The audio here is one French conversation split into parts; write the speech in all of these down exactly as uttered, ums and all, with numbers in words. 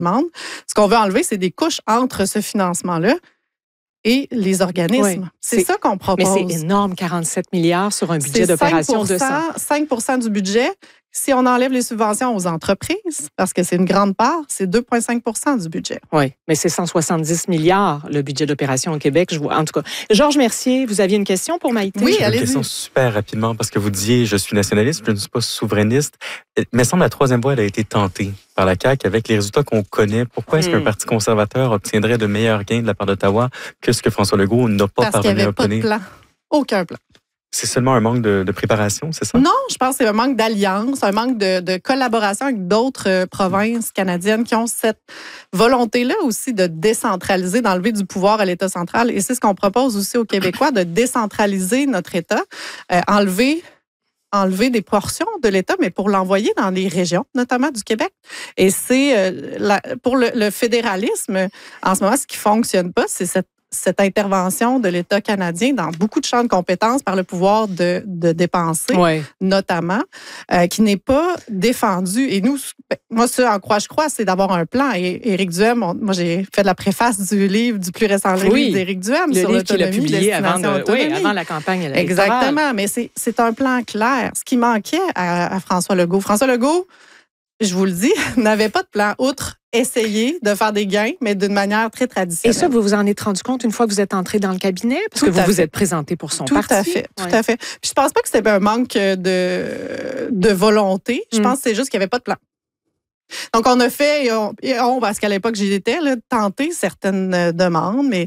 demande. Ce qu'on veut enlever, c'est des couches entre ce financement-là et les organismes. Oui, c'est, c'est ça qu'on propose. Mais c'est énorme, quarante-sept milliards sur un budget d'opération de cent. cinq pour cent du budget. Si on enlève les subventions aux entreprises, parce que c'est une grande part, c'est deux virgule cinq pour cent du budget. Oui, mais c'est cent soixante-dix milliards, le budget d'opération au Québec. Je vois, en tout cas, Georges Mercier, vous aviez une question pour Maïté? Oui, allez-y. Une question super rapidement, parce que vous disiez, je suis nationaliste, je ne suis pas souverainiste. Mais semble la troisième voie, elle a été tentée par la C A Q avec les résultats qu'on connaît. Pourquoi est-ce hmm. qu'un parti conservateur obtiendrait de meilleurs gains de la part d'Ottawa que ce que François Legault n'a pas parce parvenu qu'il y avait à obtenir? Pas de plan. Aucun plan. C'est seulement un manque de, de préparation, c'est ça? Non, je pense que c'est un manque d'alliance, un manque de, de collaboration avec d'autres euh, provinces canadiennes qui ont cette volonté-là aussi de décentraliser, d'enlever du pouvoir à l'État central. Et c'est ce qu'on propose aussi aux Québécois, de décentraliser notre État, euh, enlever... enlever des portions de l'État, mais pour l'envoyer dans les régions, notamment du Québec. Et c'est euh, la, pour le, le fédéralisme, en ce moment, ce qui fonctionne pas, c'est cette cette intervention de l'État canadien dans beaucoup de champs de compétences par le pouvoir de, de dépenser, ouais. notamment, euh, qui n'est pas défendu. Et nous, ben, moi, ce en quoi je crois, c'est d'avoir un plan. Et Éric Duhem, on, moi, j'ai fait la préface du livre, du plus récent livre oui. d'Éric Duhem le sur livre qu'il a publié avant, de, oui, autonomie. avant la campagne électorale. Exactement, mais c'est, c'est un plan clair. Ce qui manquait à, à François Legault. François Legault, je vous le dis, n'avait pas de plan outre essayer de faire des gains, mais d'une manière très traditionnelle. Et ça, vous vous en êtes rendu compte une fois que vous êtes entré dans le cabinet? Parce tout que vous vous êtes présenté pour son tout parti. Tout à fait, ouais. tout à fait. Puis je pense pas que c'était un manque de, de volonté. Je mm. pense que c'est juste qu'il n'y avait pas de plan. Donc, on a fait, et on, et on parce qu'à l'époque, j'y étais, là, tenter certaines demandes, mais,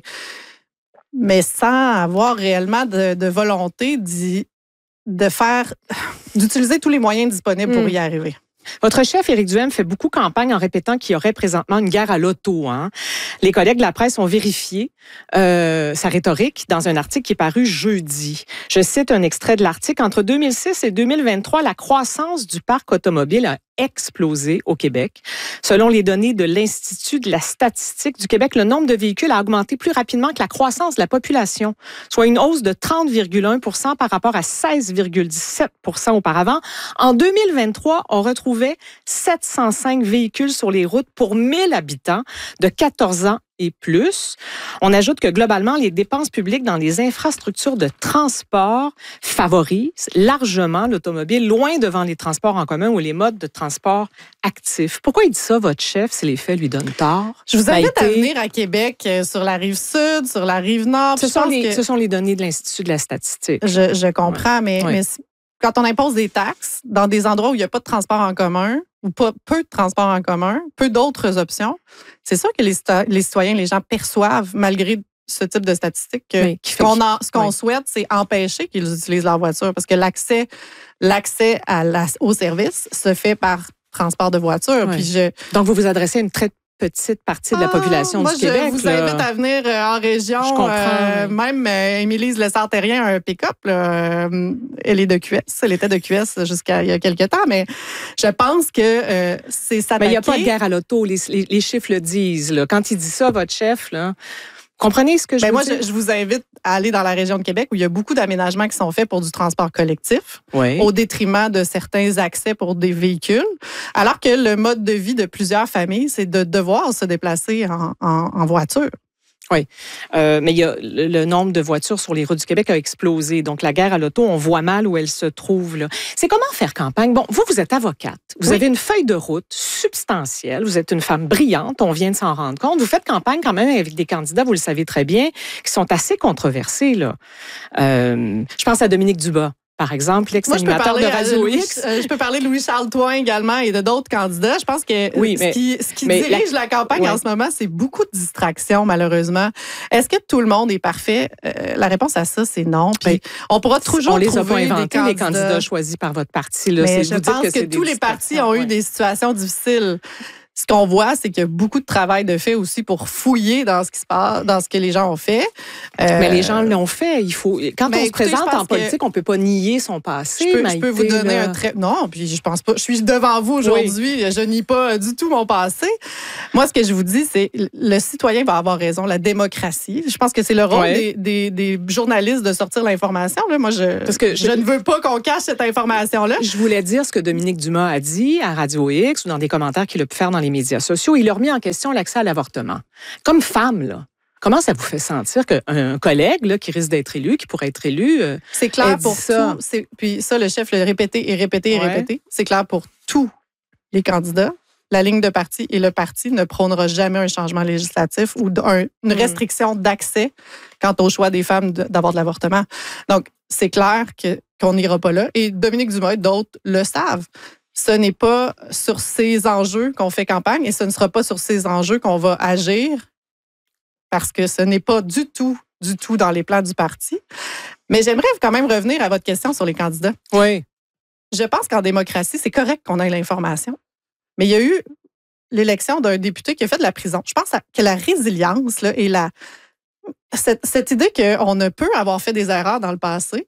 mais sans avoir réellement de, de volonté d'y, de faire, d'utiliser tous les moyens disponibles mm. pour y arriver. Votre chef, Éric Duhem, fait beaucoup campagne en répétant qu'il y aurait présentement une guerre à l'auto. Hein. Les collègues de la presse ont vérifié euh, sa rhétorique dans un article qui est paru jeudi. Je cite un extrait de l'article. Entre deux mille six et deux mille vingt-trois, la croissance du parc automobile a explosé au Québec. Selon les données de l'Institut de la statistique du Québec, le nombre de véhicules a augmenté plus rapidement que la croissance de la population, soit une hausse de trente virgule un pour cent par rapport à seize virgule dix-sept pour cent auparavant. En deux mille vingt-trois, on retrouvait sept cent cinq véhicules sur les routes pour mille habitants de quatorze ans et plus. On ajoute que globalement, les dépenses publiques dans les infrastructures de transport favorisent largement l'automobile, loin devant les transports en commun ou les modes de transport actifs. Pourquoi il dit ça, votre chef, si les faits lui donnent tort? Je vous invite à venir à Québec, sur la rive sud, sur la rive nord. Ce, sont les, que... ce sont les données de l'Institut de la statistique. Je, je comprends, ouais. mais, ouais. mais quand on impose des taxes dans des endroits où il n'y a pas de transport en commun, ou pas, peu de transport en commun, peu d'autres options, c'est sûr que les, les citoyens, les gens perçoivent, malgré ce type de statistiques, que oui, ce qu'on, en, ce qu'on oui. souhaite, c'est empêcher qu'ils utilisent leur voiture, parce que l'accès, l'accès à la, au service se fait par transport de voiture. Oui. Puis je... Donc, vous vous adressez à une très petite partie de la population ah, du Québec. Moi, je vous invite à venir en région. Je comprends. Euh, même euh, Émilie Le-Sartérien a un pick-up. Là. Elle est de Q S. Elle était de Q S jusqu'à il y a quelques temps. Mais je pense que euh, c'est s'attaquer... Mais il n'y a pas de guerre à l'auto. Les, les, les chiffres le disent. Là. Quand il dit ça, votre chef... là. Comprenez ce que je ben veux moi, dire? Je, je vous invite à aller dans la région de Québec où il y a beaucoup d'aménagements qui sont faits pour du transport collectif, oui. au détriment de certains accès pour des véhicules, alors que le mode de vie de plusieurs familles, c'est de devoir se déplacer en, en, en voiture. Oui, euh, mais il y a le, le nombre de voitures sur les routes du Québec a explosé. Donc, la guerre à l'auto, on voit mal où elle se trouve. Là. C'est comment faire campagne? Bon, vous, vous êtes avocate. Vous oui. avez une feuille de route substantielle. Vous êtes une femme brillante. On vient de s'en rendre compte. Vous faites campagne quand même avec des candidats, vous le savez très bien, qui sont assez controversés. Là. Euh, je pense à Dominique Dubas. Par exemple, l'ex-animateur de Radio X. Euh, je peux parler de Louis-Charles Toin également et de d'autres candidats. Je pense que oui, ce mais, qui, ce qui dirige la, la campagne ouais. en ce moment, c'est beaucoup de distractions, malheureusement. Est-ce que tout le monde est parfait? Euh, la réponse à ça, c'est non. Puis oui. on pourra toujours on les trouver a pas inventés, des les candidats choisis par votre parti. Là. Mais c'est, je pense que, que tous les partis ont ouais. eu des situations difficiles. Ce qu'on voit, c'est qu'il y a beaucoup de travail de fait aussi pour fouiller dans ce qui se passe, dans ce que les gens ont fait. Euh, mais les gens l'ont fait. Il faut. Quand on écoutez, se présente en politique, on peut pas nier son passé. Je peux, je peux vous donner là. un très. Non, puis je pense pas. Je suis devant vous aujourd'hui. Oui. Je nie pas du tout mon passé. Moi, ce que je vous dis, c'est le citoyen va avoir raison. La démocratie. Je pense que c'est le rôle ouais. des, des, des journalistes de sortir l'information. Là. Moi, je. Parce que je, je ne veux pas qu'on cache cette information-là. Je voulais dire ce que Dominique Dumas a dit à Radio X ou dans des commentaires qu'il a pu faire dans les médias sociaux. Il a remis en question l'accès à l'avortement. Comme femme, là, comment ça vous fait sentir qu'un collègue là, qui risque d'être élu, qui pourrait être élu, euh, c'est clair pour ça. tout. Puis ça, le chef l'a répété et répété et ouais. répété. C'est clair pour tous les candidats. La ligne de parti et le parti ne prônera jamais un changement législatif ou un, une restriction d'accès quant au choix des femmes de, d'avoir de l'avortement. Donc, c'est clair que, qu'on n'ira pas là. Et Dominique Dumas et d'autres le savent. Ce n'est pas sur ces enjeux qu'on fait campagne et ce ne sera pas sur ces enjeux qu'on va agir parce que ce n'est pas du tout, du tout dans les plans du parti. Mais j'aimerais quand même revenir à votre question sur les candidats. Oui. Je pense qu'en démocratie, c'est correct qu'on ait l'information. Mais il y a eu l'élection d'un député qui a fait de la prison. Je pense que la résilience là, et la, cette, cette idée qu'on ne peut avoir fait des erreurs dans le passé,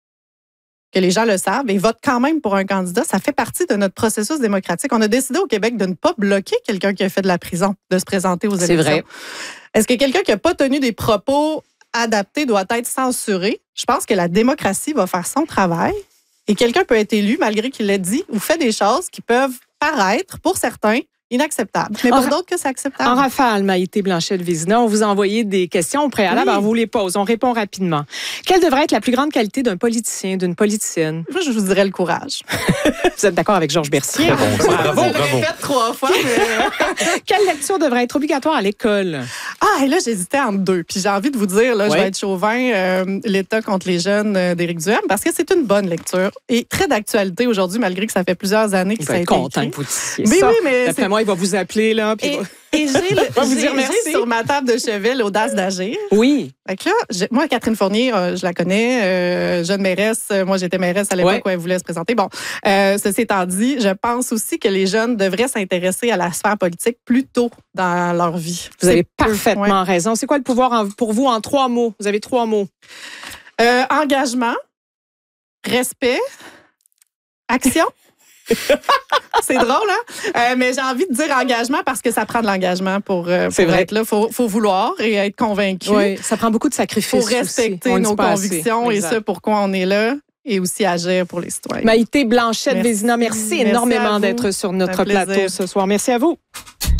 que les gens le savent et votent quand même pour un candidat, ça fait partie de notre processus démocratique. On a décidé au Québec de ne pas bloquer quelqu'un qui a fait de la prison, de se présenter aux élections. C'est vrai. Est-ce que quelqu'un qui n'a pas tenu des propos adaptés doit être censuré? Je pense que la démocratie va faire son travail et quelqu'un peut être élu malgré qu'il l'ait dit ou fait des choses qui peuvent paraître, pour certains, inacceptables. Mais pour en d'autres, que c'est acceptable. En rafale, Maïté Blanchette-Vézina, on vous a envoyé des questions au préalable. Oui. Alors, vous les pose. On répond rapidement. Quelle devrait être la plus grande qualité d'un politicien, d'une politicienne? Moi, je vous dirais le courage. Vous êtes d'accord avec Georges Bercier? Très bon, ça. Bravo, bravo. bravo. Je l'ai fait trois fois. Mais... Quelle lecture devrait être obligatoire à l'école? Ah, et là, j'hésitais entre deux. Puis j'ai envie de vous dire, là, oui. je vais être chauvin, euh, l'État contre les jeunes euh, d'Éric Duhem, parce que c'est une bonne lecture et très d'actualité aujourd'hui, malgré que ça fait plusieurs années que il ça a été content écrit. Que vous disiez mais ça. Oui, mais d'après moi, il va vous appeler, là. Puis et, va... et j'ai, le, vous j'ai, dire merci. j'ai sur ma table de chevet l'audace d'agir. Oui. Fait que là, je, moi, Catherine Fournier, euh, je la connais, euh, jeune mairesse. Moi, j'étais mairesse à l'époque ouais. où elle voulait se présenter. Bon, euh, ceci étant dit, je pense aussi que les jeunes devraient s'intéresser à la sphère politique plus tôt dans leur vie. Vous avez parfaitement ouais. raison. C'est quoi le pouvoir en, pour vous en trois mots? Vous avez trois mots. Euh, engagement, respect, action. C'est drôle, hein? Euh, mais j'ai envie de dire engagement parce que ça prend de l'engagement pour, euh, pour être là. Il faut, faut vouloir et être convaincu. Oui, ça prend beaucoup de sacrifices. Il faut respecter nos convictions et ce pourquoi on est là et aussi agir pour les citoyens. Maïté Blanchette-Vézina, merci, merci énormément d'être sur notre plaisir. plateau ce soir. Merci à vous.